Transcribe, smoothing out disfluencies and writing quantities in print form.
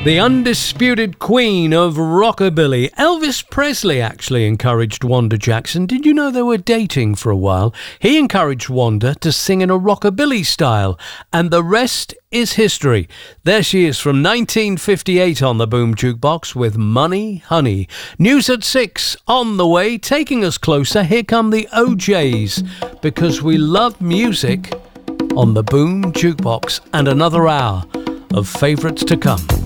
The undisputed queen of rockabilly. Elvis Presley actually encouraged Wanda Jackson. Did you know they were dating for a while? He encouraged Wanda to sing in a rockabilly style, and the rest is history. There she is from 1958 on the Boom Jukebox with Money Honey. News at 6 on the way, taking us closer. Here come the OJs, because we love music on the Boom Jukebox, and another hour of favourites to come.